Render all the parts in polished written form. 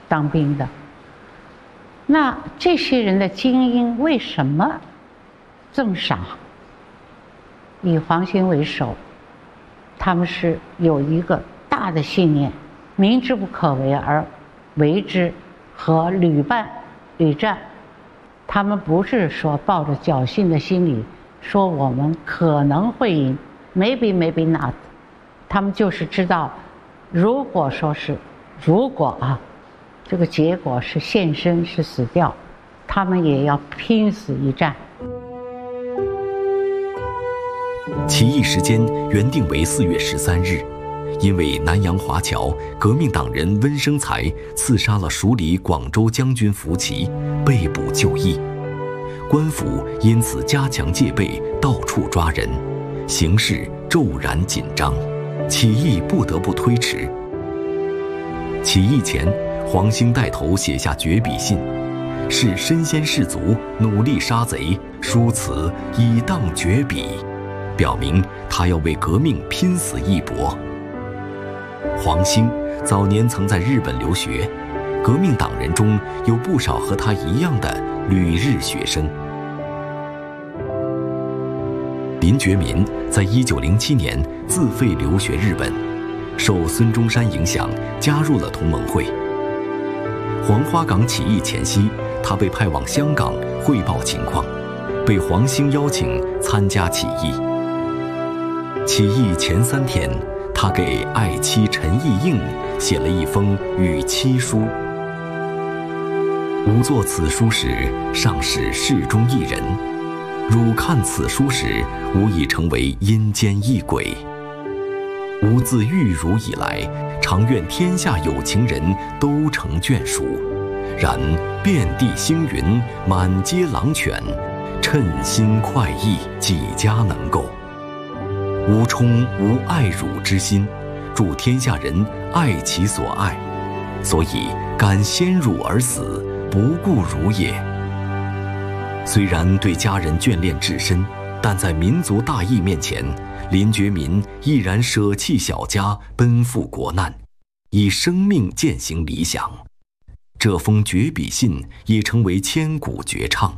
当兵的。那这些人的精英为什么这么傻？以黄兴为首，他们是有一个大的信念，明知不可为而为之，和屡战。他们不是说抱着侥幸的心理，说我们可能会赢 ，maybe not。他们就是知道，如果这个结果是献身是死掉，他们也要拼死一战。 起义时间原定为4月13日，因为南洋华侨革命党人温生财刺杀了署理广州将军福奇，被捕就义，官府因此加强戒备，到处抓人，形势骤然紧张，起义不得不推迟。起义前，黄兴带头写下绝笔信，是身先士卒，努力杀贼，书词以当绝笔，表明他要为革命拼死一搏。黄兴早年曾在日本留学，革命党人中有不少和他一样的旅日学生。林觉民在1907年自费留学日本，受孙中山影响，加入了同盟会。黄花岗起义前夕，他被派往香港汇报情况，被黄兴邀请参加起义。起义前3天，他给爱妻陈义应写了一封与妻书。吾作此书时，尚是世中一人。汝看此书时，吾已成为阴间一鬼。吾自遇汝以来，常愿天下有情人都成眷属，然遍地星云，满街狼犬，称心快意，几家能够？吾充无爱汝之心，祝天下人爱其所爱，所以敢先汝而死，不顾汝也。虽然对家人眷恋至深，但在民族大义面前，林觉民毅然舍弃小家，奔赴国难，以生命践行理想。这封绝笔信也成为千古绝唱。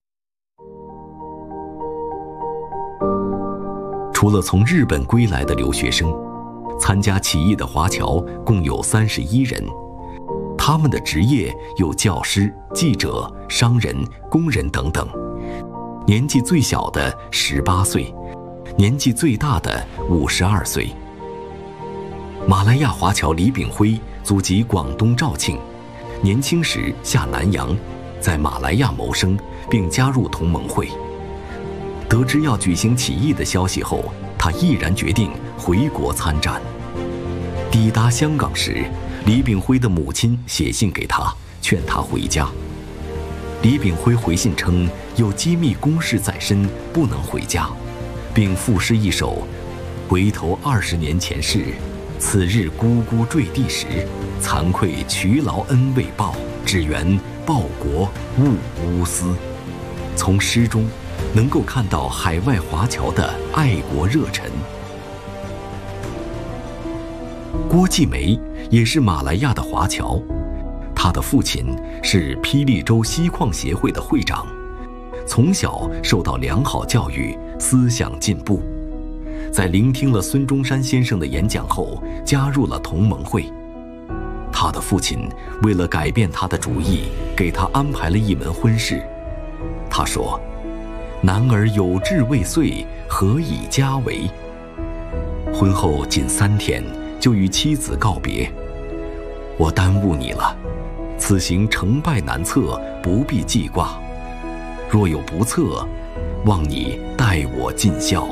除了从日本归来的留学生，参加起义的华侨共有31人，他们的职业有教师、记者、商人、工人等等。年纪最小的18岁，年纪最大的52岁。马来亚华侨李炳辉祖籍广东肇庆，年轻时下南洋，在马来亚谋生，并加入同盟会。得知要举行起义的消息后，他毅然决定回国参战。抵达香港时，李炳辉的母亲写信给他，劝他回家。李炳辉回信称有机密公事在身，不能回家，并赋诗一首：回头20年前事，此日咕咕坠地时，惭愧劬劳恩未报，只缘报国勿乌私。从诗中能够看到海外华侨的爱国热忱。郭继梅也是马来亚的华侨，他的父亲是霹雳州锡矿协会的会长，从小受到良好教育，思想进步。在聆听了孙中山先生的演讲后，加入了同盟会。他的父亲为了改变他的主意，给他安排了一门婚事。他说：“男儿有志未遂，何以家为？”婚后仅3天，就与妻子告别：“我耽误你了，此行成败难测，不必记挂。若有不测，望你代我尽孝。”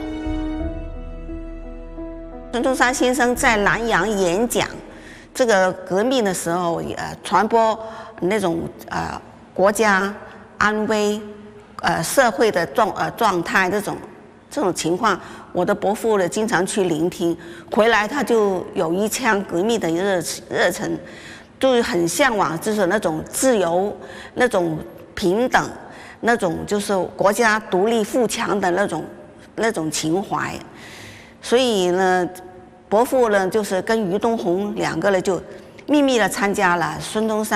孙中山先生在南洋演讲这个革命的时候，传播那种国家安危、社会的状态这种情况，我的伯父呢经常去聆听，回来他就有一腔革命的热忱，就是很向往，就是那种自由、那种平等、那种就是国家独立富强的那种情怀。所以呢，伯父呢就是跟俞东洪2个人就秘密的参加了孙中山